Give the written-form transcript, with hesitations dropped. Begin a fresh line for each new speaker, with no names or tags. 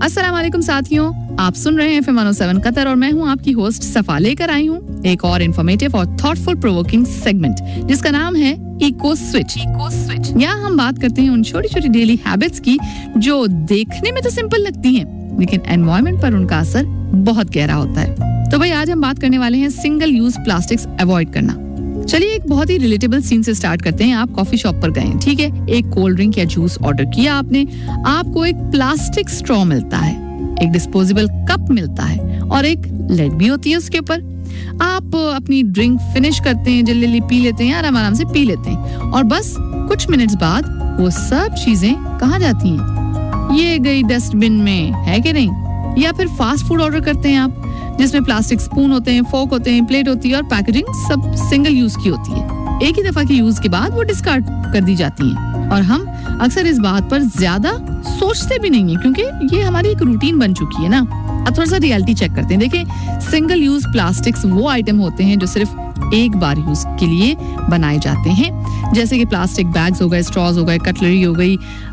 अस्सलाम वालेकुम साथियों, आप सुन रहे हैं FM 107 कतर और मैं हूं आपकी होस्ट सफा। लेकर आई हूं एक और इन्फॉर्मेटिव और थॉटफुल प्रोवोकिंग सेगमेंट जिसका नाम है इको स्विच। यहाँ हम बात करते हैं उन छोटी छोटी डेली हैबिट्स की जो देखने में तो सिंपल लगती हैं लेकिन एनवायरनमेंट पर उनका असर बहुत गहरा होता है। तो भाई आज हम बात करने वाले हैं सिंगल यूज प्लास्टिक्स अवॉइड करना। चलिए एक बहुत ही रिलेटेबल सीन से स्टार्ट करते हैं। आप कॉफी शॉप पर गए हैं, ठीक है, एक कोल्ड ड्रिंक या जूस ऑर्डर किया आपने, आपको एक प्लास्टिक स्ट्रॉ मिलता है, एक डिस्पोजेबल कप मिलता है और एक लेड भी होती है उसके ऊपर। आप अपनी ड्रिंक फिनिश करते हैं, जल्दी पी लेते हैं, आराम से पी लेते हैं और बस कुछ मिनट्स बाद वो सब चीजें कहाँ जाती हैं? ये गई डस्टबिन में, है कि नहीं? या फिर फास्ट फूड ऑर्डर करते हैं आप जिसमें प्लास्टिक स्पून होते हैं, फोक होते हैं, प्लेट होती है और पैकेजिंग सब सिंगल यूज की होती है। एक ही दफा की यूज के बाद वो डिस्कार्ड कर दी जाती हैं और हम अक्सर इस बात पर ज्यादा सोचते भी नहीं है क्योंकि ये हमारी एक रूटीन बन चुकी है ना। अब थोड़ा सा रियलिटी चेक करते हैं। देखिए, सिंगल यूज प्लास्टिक्स वो आइटम होते हैं जो सिर्फ एक बार यूज के लिए बनाए जाते हैं, जैसे कि प्लास्टिक बैग्स हो गए, स्ट्रॉज हो गए, कटलरी हो गई,